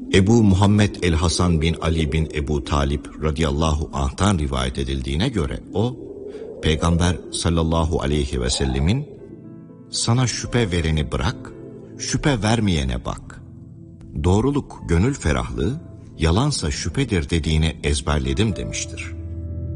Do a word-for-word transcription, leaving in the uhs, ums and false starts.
Ebu Muhammed el-Hasan bin Ali bin Ebu Talip radıyallahu anh'tan rivayet edildiğine göre o, Peygamber sallallahu aleyhi ve sellemin sana şüphe vereni bırak, şüphe vermeyene bak. Doğruluk gönül ferahlığı, yalansa şüphedir dediğini ezberledim demiştir.